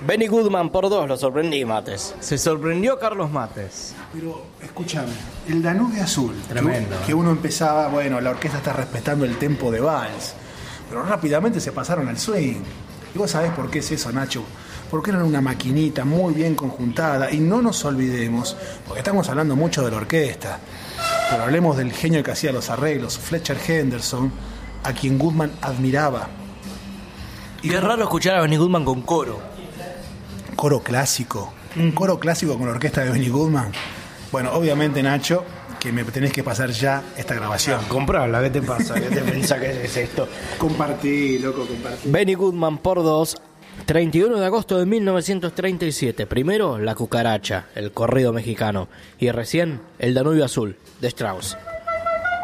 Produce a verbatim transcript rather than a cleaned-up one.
Benny Goodman por dos, lo sorprendí, Mates. Se sorprendió Carlos Mates. Pero, escúchame, el Danubio Azul. Tremendo. Que, que uno empezaba, bueno, la orquesta está respetando el tempo de vals, pero rápidamente se pasaron al swing. ¿Y vos sabés por qué es eso, Nacho? Porque eran una maquinita muy bien conjuntada. Y no nos olvidemos, porque estamos hablando mucho de la orquesta, pero hablemos del genio que hacía los arreglos, Fletcher Henderson, a quien Goodman admiraba. Y es raro escuchar a Benny Goodman con coro. Coro clásico. Un coro clásico con la orquesta de Benny Goodman. Bueno, obviamente, Nacho, que me tenés que pasar ya esta grabación. No, comprala, ¿qué te pasa? ¿Qué te pensás que es esto? Compartí, loco, compartí. Benny Goodman por dos, treinta y uno de agosto de mil novecientos treinta y siete. Primero, La Cucaracha, el corrido mexicano. Y recién, El Danubio Azul, de Strauss.